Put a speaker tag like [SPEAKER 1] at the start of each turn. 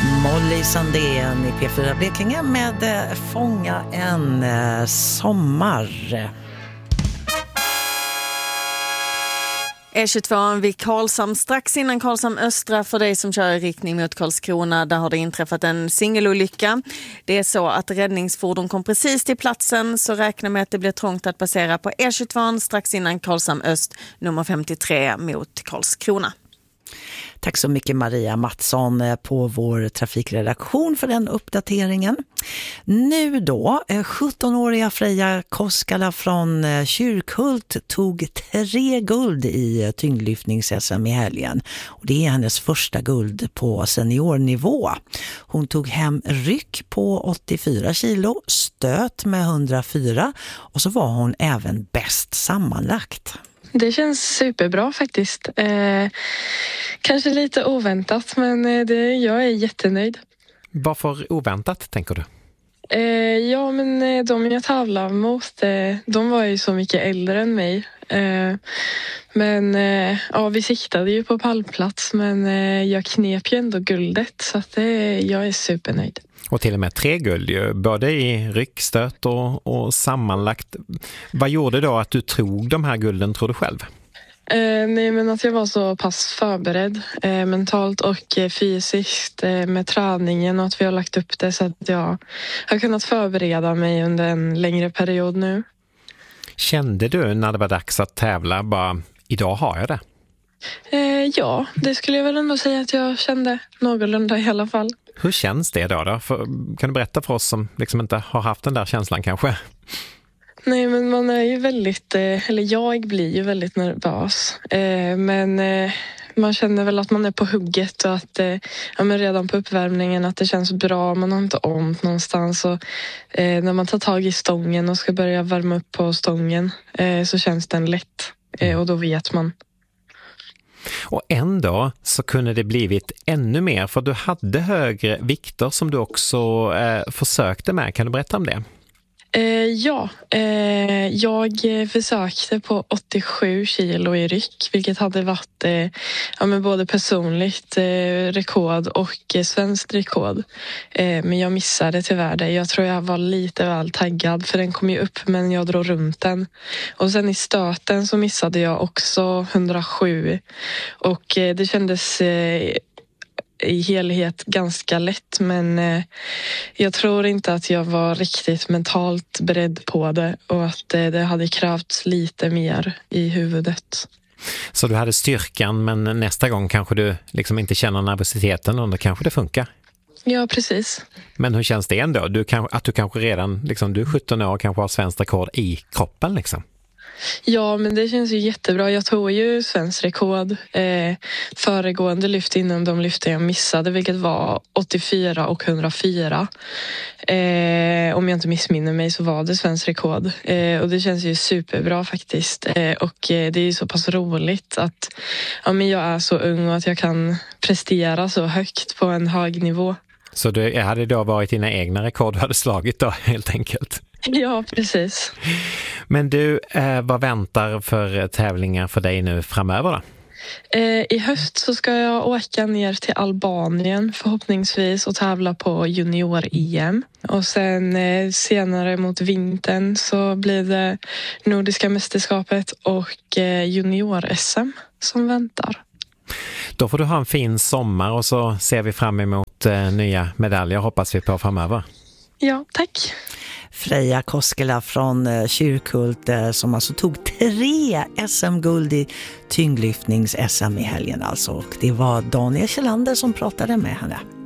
[SPEAKER 1] Molly Sandén i P4 Blekinge med Fånga en sommar.
[SPEAKER 2] E22 vid Karlshamn, strax innan Karlshamn Östra för dig som kör i riktning mot Karlskrona. Där har det inträffat en singelolycka. Det är så att räddningsfordon kom precis till platsen, så räkna med att det blir trångt att passera på E22 strax innan Karlshamn Öst nummer 53 mot Karlskrona.
[SPEAKER 1] Tack så mycket Maria Mattsson på vår trafikredaktion för den uppdateringen. Nu då, 17-åriga Freja Koskala från Kyrkhult tog 3 guld i tyngdlyftnings-SM i helgen. Och det är hennes första guld på seniornivå. Hon tog hem ryck på 84 kilo, stöt med 104 och så var hon även bäst sammanlagt.
[SPEAKER 3] Det känns superbra faktiskt. Kanske lite oväntat, men jag är jättenöjd.
[SPEAKER 4] Varför oväntat, tänker du?
[SPEAKER 3] Ja, men de jag tävlar mot, de var ju så mycket äldre än mig. Men ja, vi siktade ju på pallplats, men jag knep ju ändå guldet, så att jag är supernöjd.
[SPEAKER 4] Och till och med 3 guld ju, både i ryckstöt och sammanlagt. Vad gjorde då att du tog de här gulden, tror du själv?
[SPEAKER 3] Nej, men att jag var så pass förberedd mentalt och fysiskt med träningen, och att vi har lagt upp det så att jag har kunnat förbereda mig under en längre period nu. Kände du när det var dags att tävla bara, idag har jag det? Ja, det skulle jag väl ändå säga att jag kände någorlunda i alla fall. Hur känns det då? Kan du berätta för oss som liksom inte har haft den där känslan kanske? Nej, men man är ju väldigt, eller jag blir ju väldigt nervös. Men man känner väl att man är på hugget och att men redan på uppvärmningen att det känns bra. Man har inte ont någonstans. Och när man tar tag i stången och ska börja värma upp på stången så känns den lätt. Och då vet man. Och ändå så kunde det blivit ännu mer, för du hade högre vikter som du också försökte med. Kan du berätta om det? Ja, jag försökte på 87 kilo i ryck, vilket hade varit men både personligt rekord och svenskt rekord. Men jag missade tyvärr det. Jag tror jag var lite väl taggad, för den kom ju upp men jag drog runt den. Och sen i stöten så missade jag också 107 och det kändes i helhet ganska lätt, men jag tror inte att jag var riktigt mentalt beredd på det, och att det hade krävts lite mer i huvudet. Så du hade styrkan, men nästa gång kanske du liksom inte känner nervositeten, och då kanske det funkar? Ja, precis. Men hur känns det ändå? Att du kanske redan, liksom, du är 17 år och kanske har svenskt rekord i kroppen liksom? Ja, men det känns ju jättebra. Jag tog ju svensk rekord föregående lyft inom de lyfter jag missade, vilket var 84 och 104. Om jag inte missminner mig så var det svensk rekord. Och det känns ju superbra faktiskt. Och det är ju så pass roligt att men jag är så ung och att jag kan prestera så högt på en hög nivå. Så det hade då varit dina egna rekord du hade slagit då, helt enkelt? Ja, precis. Men du, vad väntar för tävlingar för dig nu framöver då? I höst så ska jag åka ner till Albanien förhoppningsvis och tävla på junior-EM. Och sen senare mot vintern så blir det Nordiska mästerskapet och junior-SM som väntar. Då får du ha en fin sommar, och så ser vi fram emot nya medaljer, hoppas vi på framöver. Ja, tack.
[SPEAKER 1] Freja Koskela från Kyrkhult som alltså tog 3 SM-guld i tyngdlyftnings-SM i helgen alltså. Och det var Daniel Kjellander som pratade med henne.